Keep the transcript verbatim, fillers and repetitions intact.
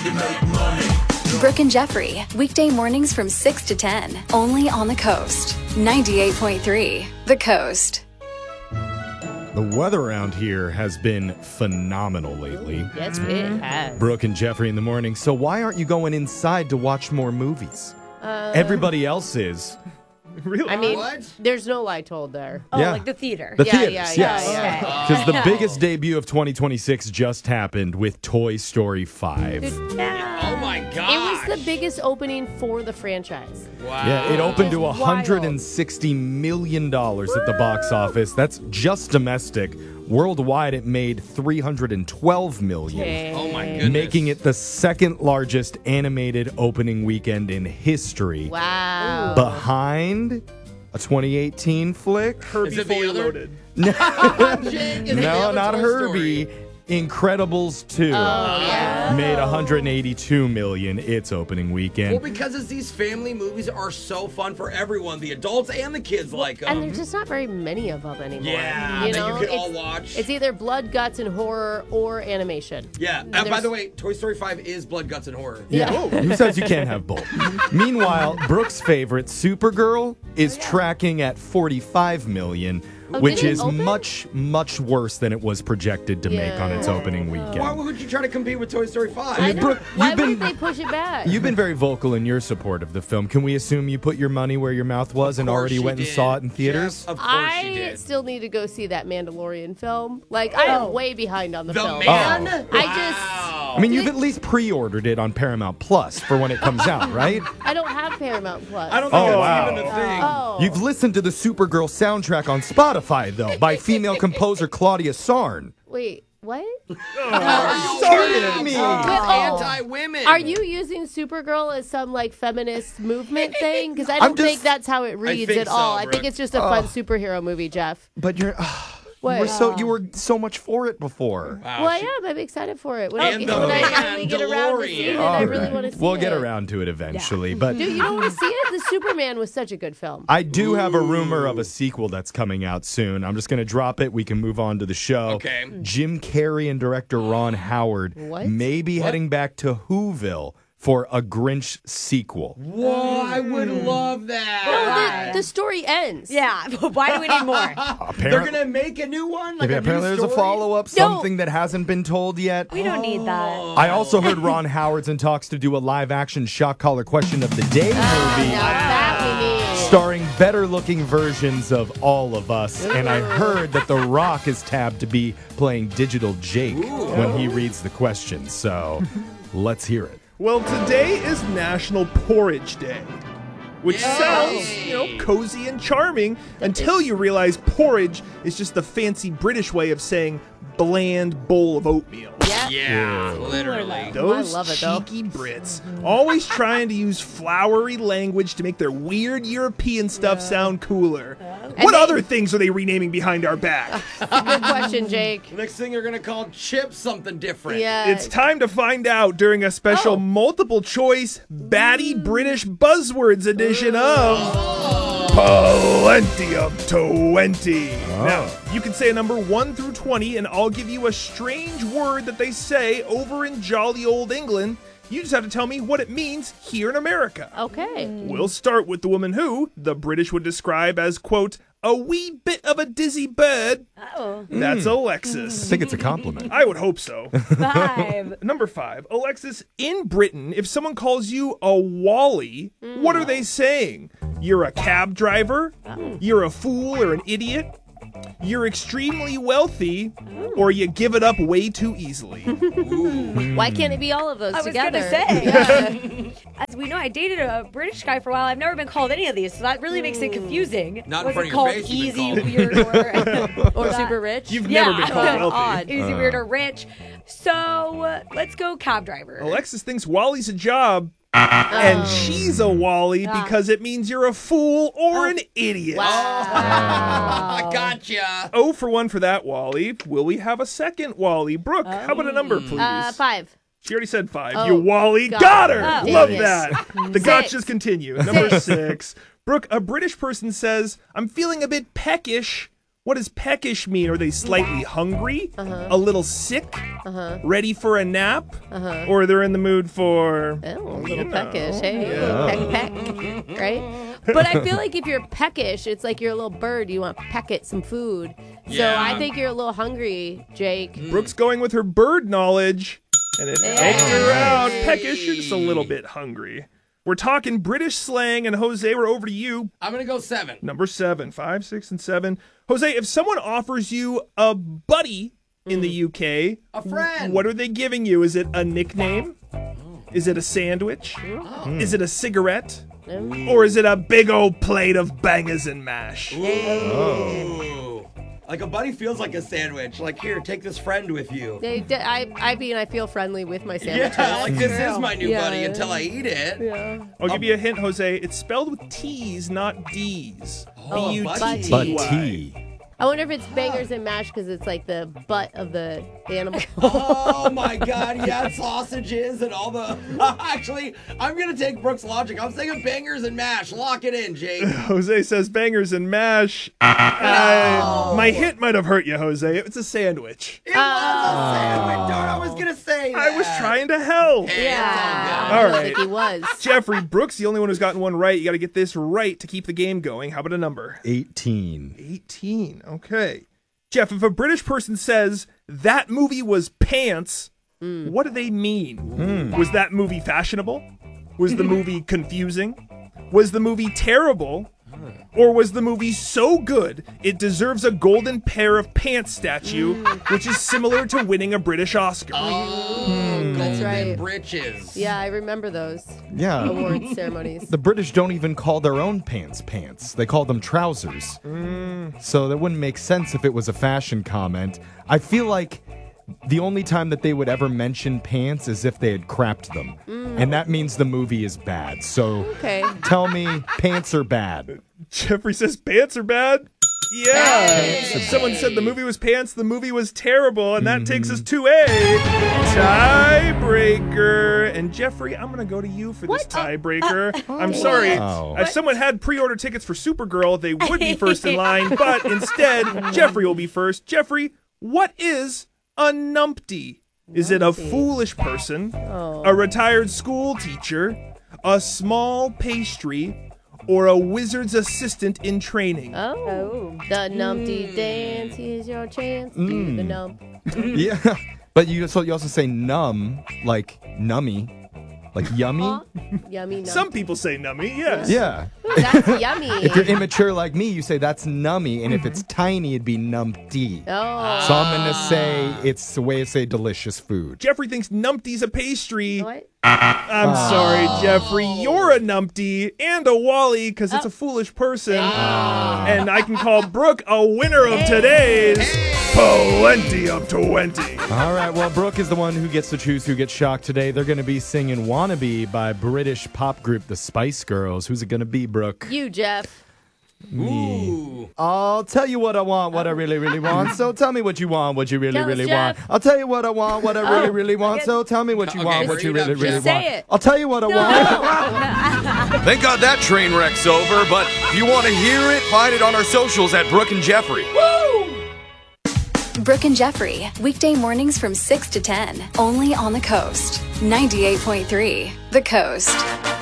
can make money. Brooke and Jeffrey, weekday mornings from six to ten, only on the Coast. ninety-eight point three, The Coast. The weather around here has been phenomenal lately. Yes, it has. Brooke and Jeffrey in the morning. So why aren't you going inside to watch more movies? Uh, Everybody else is. Really? I mean, What? there's no lie told there. Oh, Yeah. like the theater. The Yeah, theaters, yeah, yes. yeah, yeah. Because the biggest debut of twenty twenty-six just happened with Toy Story five. Oh my gosh. It was the biggest opening for the franchise. Wow. Yeah, it opened to It's one hundred sixty million dollars at the box office. That's just domestic. Worldwide, it made three hundred twelve million dollars. Oh my goodness. Making it the second largest animated opening weekend in history. Wow. Behind a twenty eighteen flick. Herbie Is it the fully other- loaded. Jake, is it the No, other not Toy Herbie. Story? Incredibles two Oh, yeah. made one hundred eighty-two million dollars its opening weekend. Well, because it's these family movies are so fun for everyone. The adults and the kids like them. And there's just not very many of them anymore. Yeah, you that know? you can all It's- watch. It's either blood, guts, and horror or animation. Yeah. And by the way, Toy Story five is blood, guts, and horror. Yeah. Who says you can't have both? Meanwhile, Brooke's favorite, Supergirl, is tracking at forty-five million dollars, Oh, which did it is open? much, much worse than it was projected to make on its Yeah. opening weekend. Why would you try to compete with Toy Story five? I know. Brooke, Why you've been- would they push it back? You've been very vocal in your support of the film. Can we assume you put your money where your mouth was and Of course already she went and did. saw it in theaters? Jeff, of course I she did. still need to go see that Mandalorian film. Like, I am way behind on the, The film. Man? Oh. I just, Wow. I mean, you've at least pre-ordered it on Paramount Plus for when it comes out, right? I don't have Paramount Plus. I don't think Oh, it's wow. even a thing. Oh. You've listened to the Supergirl soundtrack on Spotify, though, by female composer Claudia Sarn. Wait, what? Sarn me! Oh. Anti-women. Are you using Supergirl as some like feminist movement thing? Because I I'm don't just- think that's how it reads think at all. so, I think Brooke. it's just a fun superhero movie, Jeff. But you're, you What? were so you were so much for it before. Wow, Well, I she- am. I'm excited for it. When, And I, the when I finally get around to seeing it, Mandalorian. I All really right. want to see We'll it. get around to it eventually, but Dude, you don't want to see it? The Superman was such a good film. I do have a rumor of a sequel that's coming out soon. I'm just going to drop it. We can move on to the show. Okay. Jim Carrey and director Ron Howard What? may be What? heading back to Whoville for a Grinch sequel. Whoa, I would love that. No, the, the story ends. Yeah, but why do we need more? They're Apparently, gonna make a new one. Like a apparently new there's a story? follow-up, something that hasn't been told yet. We don't need that. I also heard Ron Howard's in talks to do a live-action shock collar question of the day movie. Now that we need. Starring better-looking versions of all of us, and I heard that The Rock is tabbed to be playing Digital Jake when he reads the questions. So, let's hear it. Well, today is National Porridge Day, which Yay! sounds, you know, cozy and charming until you realize porridge is just the fancy British way of saying bland bowl of oatmeal. Yeah. Yeah, literally. Those I love it, though. cheeky Brits, always trying to use flowery language to make their weird European stuff sound cooler. What they- other things are they renaming behind our back? Good question, Jake. Next thing you're gonna call chips something different. Yeah. It's time to find out during a special Oh. multiple choice Batty British Buzzwords edition of Plenty of twenty. Now, you can say a number one through twenty, and I'll give you a strange word that they say over in jolly old England. You just have to tell me what it means here in America. Okay. We'll start with the woman who the British would describe as, quote, a wee bit of a dizzy bird. Oh, That's I Alexis. think it's a compliment. I would hope so. five. Number five, Alexis, in Britain, if someone calls you a Wally, what are they saying? You're a cab driver? You're a fool or an idiot? You're extremely wealthy? Or you give it up way too easily? Why can't it be all of those I was together? gonna say. Yeah. As we know, I dated a British guy for a while. I've never been called any of these, so that really makes it confusing. Not in Was front it of your called face, you've been easy, called. weird, or Or super rich. You've Yeah. never been called wealthy. Odd. easy, weird, or rich? So uh, let's go cab driver. Alexis thinks Wally's a job, and she's a Wally because it means you're a fool or an idiot. I gotcha. Oh for one for that, Wally. Will we have a second Wally? Brooke, how about a number, please? Uh, five. She already said five. Oh, you Wally God. got her. Oh, Love dang it. that. The gotchas continue. Number six. Brooke, a British person says, I'm feeling a bit peckish. What does peckish mean? Are they slightly hungry? Uh-huh. A little sick? Uh-huh. Ready for a nap? Uh-huh. Or they're in the mood for... Oh, a little You know. peckish. Hey, a little peck, peck. Right? But I feel like if you're peckish, it's like you're a little bird. You want to peck at some food. So Yeah. I think you're a little hungry, Jake. Brooke's going with her bird knowledge. And it Hey. helps you out. Peckish, you're just a little bit hungry. We're talking British slang, and Jose, we're over to you. I'm going to go seven. Number seven, five, six, and seven. Jose, if someone offers you a buddy in the U K, A friend. what are they giving you? Is it a nickname? Is it a sandwich? Is it a cigarette? Or is it a big old plate of bangers and mash? Ooh. Like a buddy feels like a sandwich. Like, here, take this friend with you. They, d- I, I mean, I feel friendly with my sandwiches. Yeah, like this is my new Yeah. buddy until I eat it. Yeah. I'll give you a hint, Jose. It's spelled with T's, not D's. Oh, B U T buddy. But T Y. tea. I wonder if it's bangers and mash because it's like the butt of the animal. Oh my god, yeah, sausages and all the... Actually, I'm going to take Brooke's logic. I'm saying bangers and mash. Lock it in, Jake. Jose says bangers and mash. Uh, my hint might have hurt you, Jose. It's a sandwich. It was a sandwich. Darn, I was going to say that. I was trying to help. Hey, Yeah. it's All I don't right. think he was. Jeffrey, Brooks, the only one who's gotten one right. You got to get this right to keep the game going. How about a number? eighteen. eighteen. Okay. Jeff, if a British person says that movie was pants, what do they mean? Was that movie fashionable? Was the movie confusing? Was the movie terrible? Or was the movie so good it deserves a golden pair of pants statue, which is similar to winning a British Oscar? Oh, That's golden right. britches. Yeah, I remember those Yeah. award ceremonies. The British don't even call their own pants pants. They call them trousers. So that wouldn't make sense if it was a fashion comment. I feel like the only time that they would ever mention pants is if they had crapped them. And that means the movie is bad. So Okay. tell me pants are bad. Jeffrey says pants are bad. Yeah. Hey. Someone said the movie was pants, the movie was terrible, and that takes us to a tiebreaker. And Jeffrey, I'm going to go to you for this What? tiebreaker. I'm sorry. Oh. If someone had pre-order tickets for Supergirl, they would be first in line, but instead, Jeffrey will be first. Jeffrey, what is a numpty? Is it a foolish person, a retired school teacher, a small pastry, or a wizard's assistant in training? Oh. The Numpty dance, here's your chance. Do the nump. Yeah. But you so you also say numb, like nummy. Like yummy? Aw, yummy nump. Some people say nummy, yes. Yeah. Ooh, that's yummy. If you're immature like me, you say that's nummy, and if it's tiny, it'd be numpty. Oh. So I'm gonna say it's a way to say delicious food. Jeffrey thinks numpty's a pastry. What? I'm sorry, Jeffrey. You're a numpty and a Wally because it's a foolish person. And I can call Brooke a winner of today's Plenty of twenty. All right, well, Brooke is the one who gets to choose who gets shocked today. They're going to be singing Wannabe by British pop group The Spice Girls. Who's it going to be, Brooke? You, Jeff. Ooh. I'll tell you what I want, what I really, really want. So tell me what you want, what you really, Tell us, really want. Jeff. I'll tell you what I want, what I really, Oh, really want. So tell me what you Okay, want, what you read really, up, really Jeff. want. Say it. I'll tell you what I want. Thank God that train wreck's over, but if you want to hear it, find it on our socials at Brooke and Jeffrey. Brooke and Jeffrey, weekday mornings from six to ten, only on the Coast. ninety-eight point three, The Coast.